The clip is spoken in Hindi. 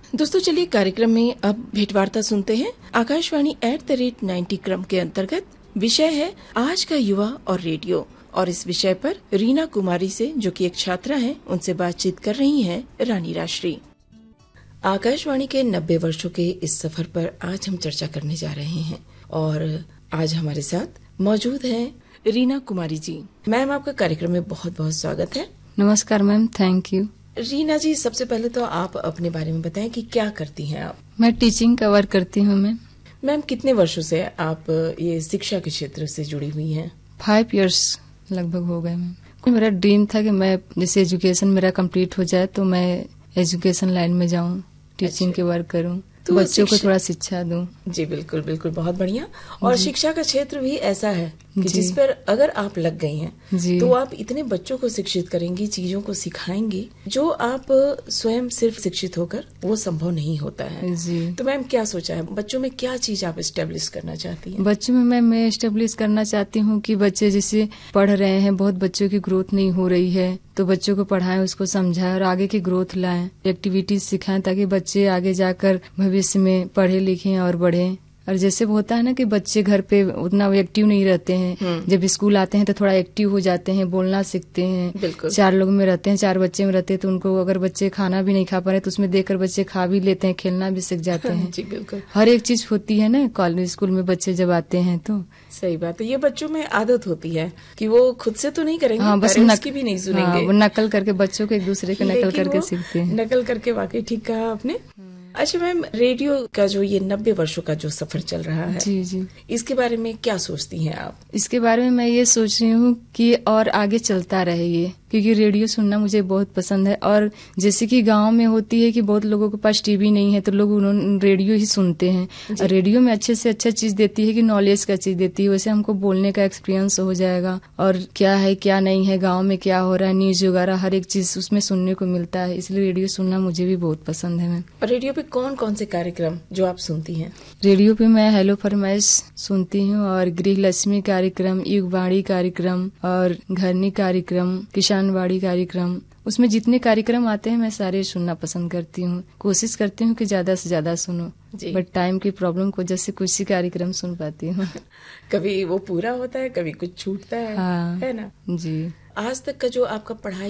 दोस्तों चलिए कार्यक्रम में अब भेंटवार्ता सुनते हैं। आकाशवाणी @90 क्रम के अंतर्गत विषय है आज का युवा और रेडियो, और इस विषय पर रीना कुमारी से, जो कि एक छात्रा हैं, उनसे बातचीत कर रही हैं रानी राष्ट्री। आकाशवाणी के 90 वर्षों के इस सफर पर आज हम चर्चा करने जा रहे हैं और आज हमारे साथ मौजूद हैं रीना कुमारी जी। मैम, आपका कार्यक्रम में बहुत बहुत स्वागत है। नमस्कार मैम, थैंक यू। रीना जी, सबसे पहले तो आप अपने बारे में बताएं कि क्या करती हैं आप? मैं टीचिंग का वर्क करती हूँ मैम, कितने वर्षों से आप ये शिक्षा के क्षेत्र से जुड़ी हुई हैं? 5 इयर्स लगभग हो गए मैम। मेरा ड्रीम था कि मैं जैसे एजुकेशन मेरा कंप्लीट हो जाए तो मैं एजुकेशन लाइन में जाऊँ, टीचिंग के वर्क करूँ, तो बच्चों को थोड़ा शिक्षा दूं। जी बिल्कुल बिल्कुल, बहुत बढ़िया। और शिक्षा का क्षेत्र भी ऐसा है कि जिस पर अगर आप लग गई हैं तो आप इतने बच्चों को शिक्षित करेंगी, चीजों को सिखाएंगी जो आप स्वयं सिर्फ शिक्षित होकर वो संभव नहीं होता है जी। तो मैम, क्या सोचा है बच्चों में, क्या चीज आप एस्टेब्लिश करना चाहती हैं? बच्चों में मैं एस्टेब्लिश करना चाहती हूँ कि बच्चे जैसे पढ़ रहे हैं, बहुत बच्चों की ग्रोथ नहीं हो रही है, तो बच्चों को पढ़ाएं, उसको समझाएं और आगे की ग्रोथ लाएं, एक्टिविटीज सिखाएं ताकि बच्चे आगे जाकर भविष्य में पढ़े लिखें और बढ़ें। और जैसे होता है ना कि बच्चे घर पे उतना एक्टिव नहीं रहते हैं, जब स्कूल आते हैं तो थोड़ा एक्टिव हो जाते हैं, बोलना सीखते हैं। 4 लोग में रहते हैं, 4 बच्चे में रहते हैं, तो उनको अगर बच्चे खाना भी नहीं खा पा रहे तो उसमें देखकर बच्चे खा भी लेते हैं, खेलना भी सीख जाते हैं। जी बिल्कुल, हर एक चीज होती है ना कॉलेज स्कूल में बच्चे जब आते हैं तो। सही बात है, ये बच्चों में आदत होती है कि वो खुद से तो नहीं करेंगे, हाँ, बस की भी नहीं सुनेंगे। हाँ, वो नकल करके बच्चों को एक दूसरे को नकल करके सीखते हैं। नकल करके, वाकई ठीक कहा आपने। अच्छा मैम, रेडियो का जो ये 90 वर्षों का जो सफर चल रहा है, जी जी, इसके बारे में क्या सोचती हैं आप? इसके बारे में मैं ये सोच रही हूँ कि और आगे चलता रहे ये, क्योंकि रेडियो सुनना मुझे बहुत पसंद है। और जैसे कि गांव में होती है कि बहुत लोगों के पास टीवी नहीं है तो लोग उन्होंने रेडियो ही सुनते हैं। और रेडियो में अच्छे से अच्छा चीज देती है कि नॉलेज का चीज देती है, वैसे हमको बोलने का एक्सपीरियंस हो जाएगा और क्या है क्या नहीं है, गाँव में क्या हो रहा है, न्यूज वगैरह हर एक चीज उसमें सुनने को मिलता है, इसलिए रेडियो सुनना मुझे भी बहुत पसंद है। मैम, रेडियो पे कौन कौन से कार्यक्रम जो आप सुनती हैं? रेडियो पे मैं हेलो फरमाइश सुनती हूँ और गृह लक्ष्मी कार्यक्रम, युगवाणी कार्यक्रम और घरनी कार्यक्रम, किसानवाड़ी कार्यक्रम, उसमें जितने कार्यक्रम आते हैं मैं सारे सुनना पसंद करती हूँ। कोशिश करती हूँ कि ज्यादा से ज्यादा सुनो, बट टाइम की प्रॉब्लम को जैसे कुछ ही कार्यक्रम सुन पाती हूँ। कभी वो पूरा होता है, कभी कुछ छूटता है, हाँ, है ना? जी। आज तक का जो आपका पढ़ाई